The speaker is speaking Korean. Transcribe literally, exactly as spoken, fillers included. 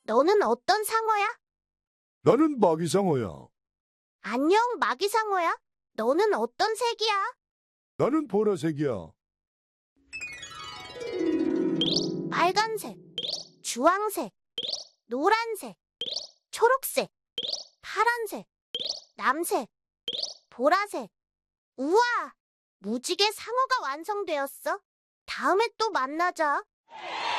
너는 어떤 상어야? 나는 마기상어야. 안녕, 마기상어야. 너는 어떤 색이야? 나는 보라색이야. 빨간색, 주황색, 노란색, 초록색, 파란색, 남색, 보라색. 우와! 무지개 상어가 완성되었어. 다음에 또 만나자.